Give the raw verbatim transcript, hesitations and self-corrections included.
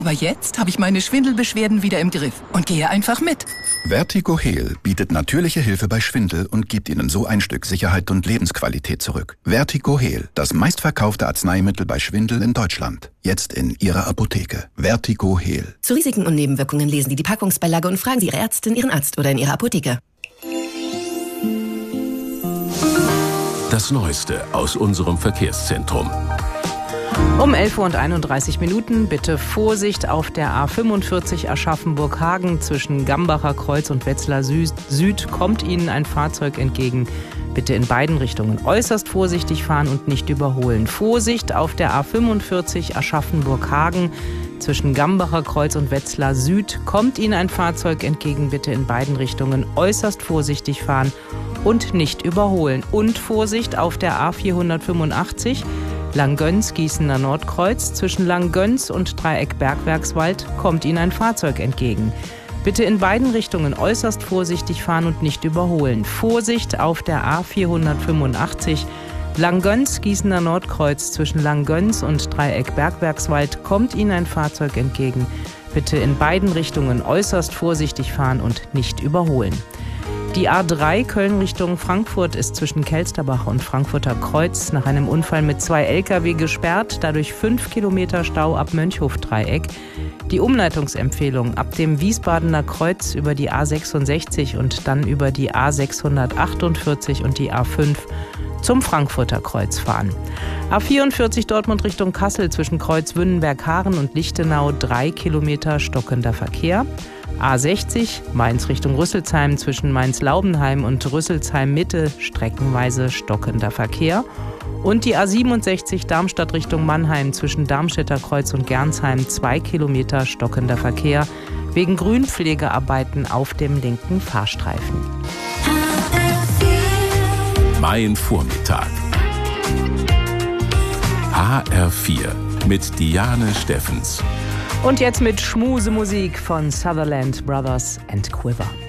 Aber jetzt habe ich meine Schwindelbeschwerden wieder im Griff und gehe einfach mit. Vertigo-Heal bietet natürliche Hilfe bei Schwindel und gibt Ihnen so ein Stück Sicherheit und Lebensqualität zurück. Vertigo-Heal, das meistverkaufte Arzneimittel bei Schwindel in Deutschland. Jetzt in Ihrer Apotheke. Vertigo-Heal. Zu Risiken und Nebenwirkungen lesen Sie die Packungsbeilage und fragen Sie Ihre Ärztin, Ihren Arzt oder in Ihrer Apotheke. Das Neueste aus unserem Verkehrszentrum. Um elf Uhr einunddreißig Minuten bitte Vorsicht auf der A fünfundvierzig Aschaffenburg-Hagen zwischen Gambacher Kreuz und Wetzlar Süd kommt Ihnen ein Fahrzeug entgegen. Bitte in beiden Richtungen äußerst vorsichtig fahren und nicht überholen. Vorsicht auf der A fünfundvierzig Aschaffenburg-Hagen zwischen Gambacher Kreuz und Wetzlar Süd kommt Ihnen ein Fahrzeug entgegen. Bitte in beiden Richtungen äußerst vorsichtig fahren und nicht überholen. Und Vorsicht auf der A vierhundertfünfundachtzig Langgöns-Gießener Nordkreuz zwischen Langgöns und Dreieck Bergwerkswald kommt Ihnen ein Fahrzeug entgegen. Bitte in beiden Richtungen äußerst vorsichtig fahren und nicht überholen. Vorsicht auf der A vierhundertfünfundachtzig Langgöns-Gießener Nordkreuz zwischen Langgöns und Dreieck Bergwerkswald kommt Ihnen ein Fahrzeug entgegen. Bitte in beiden Richtungen äußerst vorsichtig fahren und nicht überholen. Die A drei Köln Richtung Frankfurt ist zwischen Kelsterbach und Frankfurter Kreuz nach einem Unfall mit zwei L K W gesperrt, dadurch fünf Kilometer Stau ab Mönchhof-Dreieck. Die Umleitungsempfehlung ab dem Wiesbadener Kreuz über die A sechsundsechzig und dann über die A sechshundertachtundvierzig und die A fünf zum Frankfurter Kreuz fahren. A vierundvierzig Dortmund Richtung Kassel zwischen Kreuz Wünnenberg-Haaren und Lichtenau drei Kilometer stockender Verkehr. A sechzig Mainz Richtung Rüsselsheim zwischen Mainz-Laubenheim und Rüsselsheim-Mitte streckenweise stockender Verkehr. Und die A siebenundsechzig Darmstadt Richtung Mannheim zwischen Darmstädter Kreuz und Gernsheim zwei Kilometer stockender Verkehr wegen Grünpflegearbeiten auf dem linken Fahrstreifen. Mein Vormittag. H R vier mit Diane Steffens. Und jetzt mit Schmusemusik von Sutherland Brothers and Quiver.